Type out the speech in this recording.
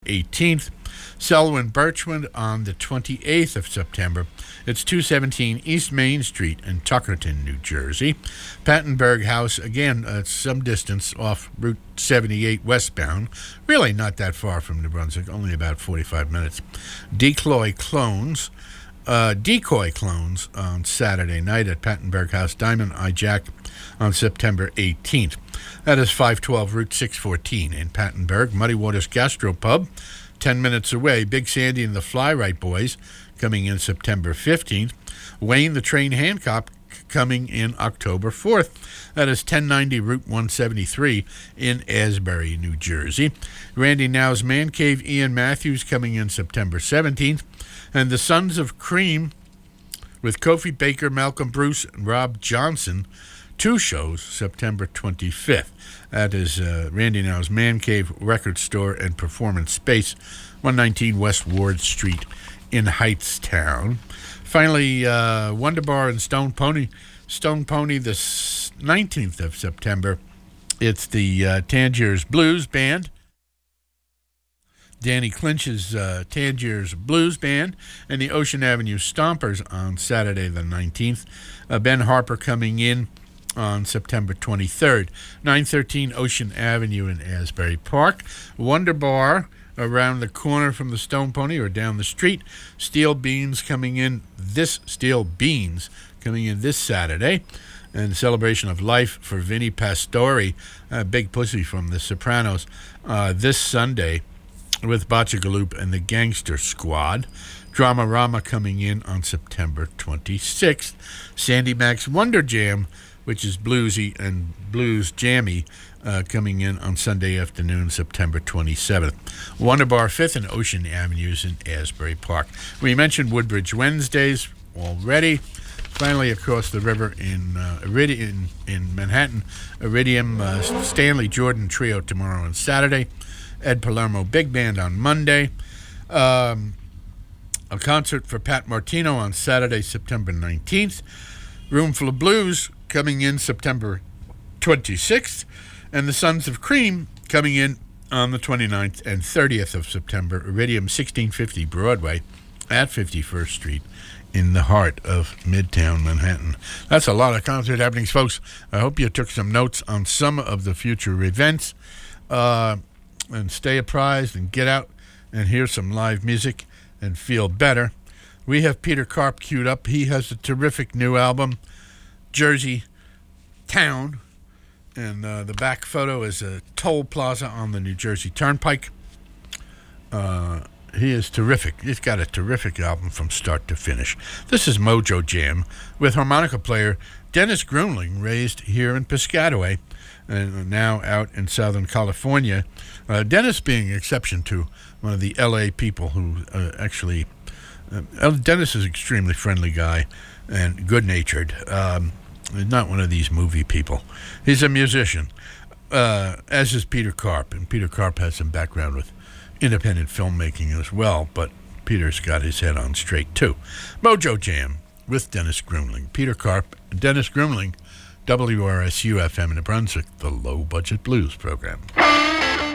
18th. Selwyn Birchwood on the 28th of September. It's 217 East Main Street in Tuckerton, New Jersey. Pattenberg House, again, some distance off Route 78 westbound. Really not that far from New Brunswick, only about 45 minutes. Decoy Clones on Saturday night at Pattenberg House, Diamond Eye Jack on September 18th. That is 512 Route 614 in Pattenberg. Muddy Waters Gastropub, 10 minutes away. Big Sandy and the Fly-Right Boys coming in September 15th. Wayne the Train Hancock coming in October 4th. That is 1090 Route 173 in Asbury, New Jersey. Randy Now's Man Cave, Ian Matthews coming in September 17th. And the Sons of Cream with Kofi Baker, Malcolm Bruce, and Rob Johnson, 2 shows September 25th. That is Randy Now's Man Cave Record Store and Performance Space, 119 West Ward Street in Heightstown. Finally, Wonder Bar and Stone Pony the 19th of September. It's the Tangiers Blues Band. Danny Clinch's Tangiers Blues Band and the Ocean Avenue Stompers on Saturday the 19th. Ben Harper coming in on September 23rd. 913 Ocean Avenue in Asbury Park. Wonder Bar around the corner from the Stone Pony or down the street. Steel Beans coming in this Saturday. And celebration of life for Vinnie Pastore, Big Pussy from The Sopranos, this Sunday with Botchagaloop and the Gangster Squad. Dramarama coming in on September 26th. Sandy Mac's Wonder Jam, which is bluesy and blues jammy, coming in on Sunday afternoon, September 27th. Wonder Bar 5th and Ocean Avenues in Asbury Park. We mentioned Woodbridge Wednesdays already. Finally, across the river in Manhattan, Iridium Stanley Jordan Trio tomorrow and Saturday. Ed Palermo Big Band on Monday. A concert for Pat Martino on Saturday, September 19th. Roomful of Blues coming in September 26th. And the Sons of Cream coming in on the 29th and 30th of September. Iridium 1650 Broadway at 51st Street in the heart of Midtown Manhattan. That's a lot of concert happenings, folks. I hope you took some notes on some of the future events. And stay apprised and get out and hear some live music and feel better. We have Peter Karp queued up. He has a terrific new album, Jersey Town. And the back photo is a toll plaza on the New Jersey Turnpike. He is terrific. He's got a terrific album from start to finish. This is Mojo Jam with harmonica player Dennis Grunling, raised here in Piscataway and now out in Southern California. Dennis being an exception to one of the L.A. people who actually... Dennis is an extremely friendly guy and good-natured. Not one of these movie people. He's a musician, as is Peter Karp. And Peter Karp has some background with independent filmmaking as well, but Peter's got his head on straight, too. Mojo Jam with Dennis Grunling. Peter Karp, Dennis Grunling, WRSU-FM in New Brunswick, the Low Budget Blues Program.